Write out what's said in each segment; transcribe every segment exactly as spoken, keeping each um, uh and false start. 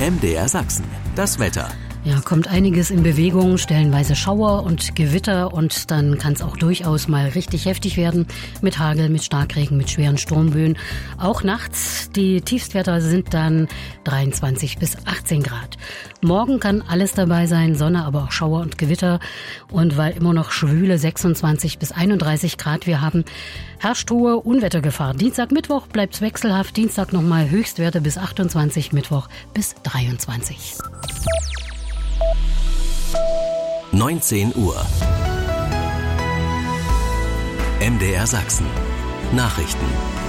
M D R Sachsen, das Wetter. Ja, kommt einiges in Bewegung, stellenweise Schauer und Gewitter und dann kann es auch durchaus mal richtig heftig werden mit Hagel, mit Starkregen, mit schweren Sturmböen. Auch nachts, die Tiefstwerte sind dann dreiundzwanzig bis achtzehn Grad. Morgen kann alles dabei sein, Sonne, aber auch Schauer und Gewitter. Und weil immer noch schwüle sechsundzwanzig bis einunddreißig Grad wir haben, herrscht hohe Unwettergefahr. Dienstag, Mittwoch bleibt es wechselhaft. Dienstag nochmal Höchstwerte bis achtundzwanzig, Mittwoch bis dreiundzwanzig. neunzehn Uhr. M D R Sachsen. Nachrichten.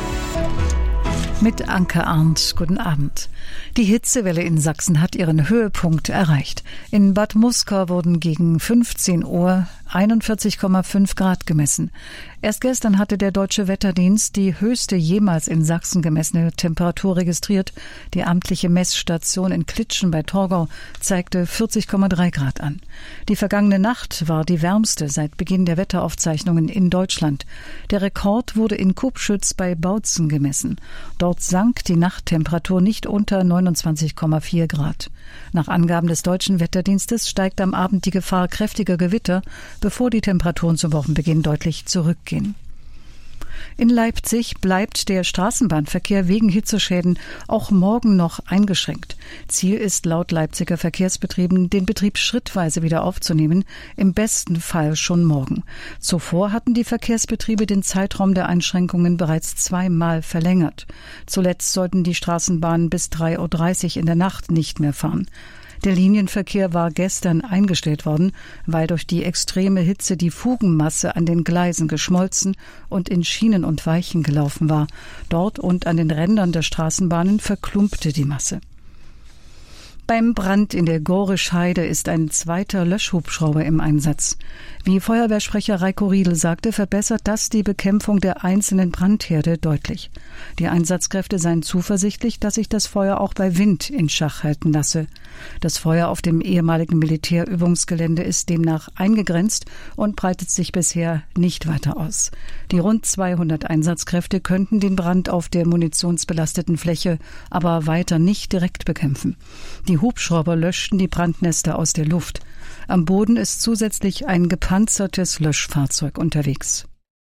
Mit Anke Arndt, guten Abend. Die Hitzewelle in Sachsen hat ihren Höhepunkt erreicht. In Bad Muskau wurden gegen fünfzehn Uhr einundvierzig Komma fünf Grad gemessen. Erst gestern hatte der Deutsche Wetterdienst die höchste jemals in Sachsen gemessene Temperatur registriert. Die amtliche Messstation in Klitschen bei Torgau zeigte vierzig Komma drei Grad an. Die vergangene Nacht war die wärmste seit Beginn der Wetteraufzeichnungen in Deutschland. Der Rekord wurde in Kupschütz bei Bautzen gemessen. Dort sank die Nachttemperatur nicht unter neunundzwanzig Komma vier Grad. Nach Angaben des Deutschen Wetterdienstes steigt am Abend die Gefahr kräftiger Gewitter, bevor die Temperaturen zum Wochenbeginn deutlich zurückgehen. In Leipzig bleibt der Straßenbahnverkehr wegen Hitzeschäden auch morgen noch eingeschränkt. Ziel ist laut Leipziger Verkehrsbetrieben, den Betrieb schrittweise wieder aufzunehmen, im besten Fall schon morgen. Zuvor hatten die Verkehrsbetriebe den Zeitraum der Einschränkungen bereits zweimal verlängert. Zuletzt sollten die Straßenbahnen bis drei Uhr dreißig in der Nacht nicht mehr fahren. Der Linienverkehr war gestern eingestellt worden, weil durch die extreme Hitze die Fugenmasse an den Gleisen geschmolzen und in Schienen und Weichen gelaufen war. Dort und an den Rändern der Straßenbahnen verklumpte die Masse. Beim Brand in der Gorisch-Heide ist ein zweiter Löschhubschrauber im Einsatz. Wie Feuerwehrsprecher Reiko Riedl sagte, verbessert das die Bekämpfung der einzelnen Brandherde deutlich. Die Einsatzkräfte seien zuversichtlich, dass sich das Feuer auch bei Wind in Schach halten lasse. Das Feuer auf dem ehemaligen Militärübungsgelände ist demnach eingegrenzt und breitet sich bisher nicht weiter aus. Die rund zweihundert Einsatzkräfte könnten den Brand auf der munitionsbelasteten Fläche aber weiter nicht direkt bekämpfen. Die Hubschrauber löschten die Brandnester aus der Luft. Am Boden ist zusätzlich ein gepanzertes Löschfahrzeug unterwegs.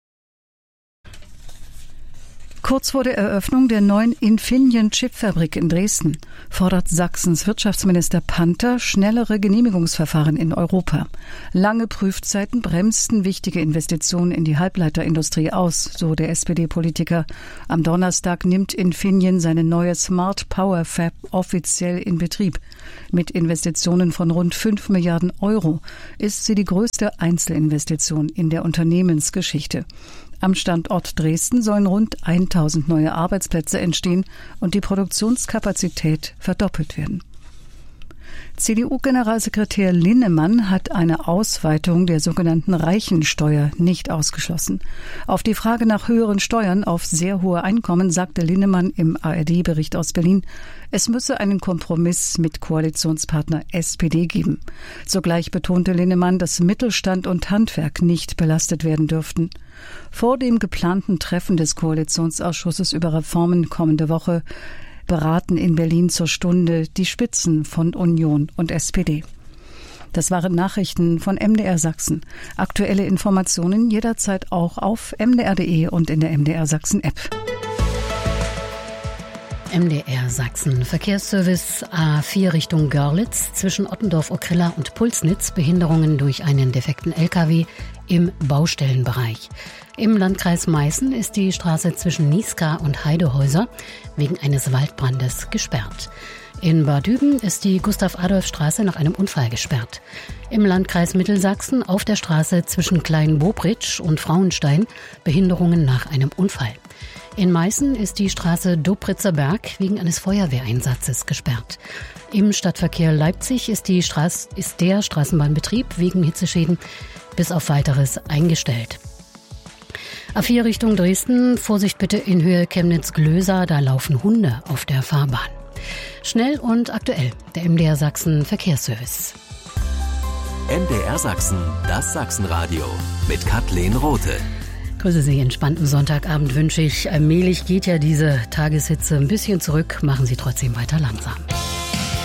Kurz vor der Eröffnung der neuen Infineon-Chipfabrik in Dresden fordert Sachsens Wirtschaftsminister Panther schnellere Genehmigungsverfahren in Europa. Lange Prüfzeiten bremsten wichtige Investitionen in die Halbleiterindustrie aus, so der S P D-Politiker. Am Donnerstag nimmt Infineon seine neue Smart Power Fab offiziell in Betrieb. Mit Investitionen von rund fünf Milliarden Euro ist sie die größte Einzelinvestition in der Unternehmensgeschichte. Am Standort Dresden sollen rund tausend neue Arbeitsplätze entstehen und die Produktionskapazität verdoppelt werden. C D U-Generalsekretär Linnemann hat eine Ausweitung der sogenannten Reichensteuer nicht ausgeschlossen. Auf die Frage nach höheren Steuern auf sehr hohe Einkommen sagte Linnemann im A R D-Bericht aus Berlin, es müsse einen Kompromiss mit Koalitionspartner S P D geben. Zugleich betonte Linnemann, dass Mittelstand und Handwerk nicht belastet werden dürften. Vor dem geplanten Treffen des Koalitionsausschusses über Reformen kommende Woche beraten in Berlin zur Stunde die Spitzen von Union und S P D. Das waren Nachrichten von M D R Sachsen. Aktuelle Informationen jederzeit auch auf m d r punkt d e und in der M D R Sachsen App. M D R Sachsen. Verkehrsservice A vier Richtung Görlitz zwischen Ottendorf-Okrilla und Pulsnitz. Behinderungen durch einen defekten L K W im Baustellenbereich. Im Landkreis Meißen ist die Straße zwischen Niska und Heidehäuser wegen eines Waldbrandes gesperrt. In Bad Düben ist die Gustav-Adolf-Straße nach einem Unfall gesperrt. Im Landkreis Mittelsachsen auf der Straße zwischen Klein-Bobritsch und Frauenstein Behinderungen nach einem Unfall. In Meißen ist die Straße Dobritzer Berg wegen eines Feuerwehreinsatzes gesperrt. Im Stadtverkehr Leipzig ist, die Straß- ist der Straßenbahnbetrieb wegen Hitzeschäden bis auf Weiteres eingestellt. A vier Richtung Dresden, Vorsicht bitte in Höhe Chemnitz-Glösa, da laufen Hunde auf der Fahrbahn. Schnell und aktuell, der M D R Sachsen Verkehrsservice. M D R Sachsen, das Sachsenradio mit Kathleen Rothe. Grüße Sie, entspannten Sonntagabend wünsche ich. Allmählich geht ja diese Tageshitze ein bisschen zurück, machen Sie trotzdem weiter langsam.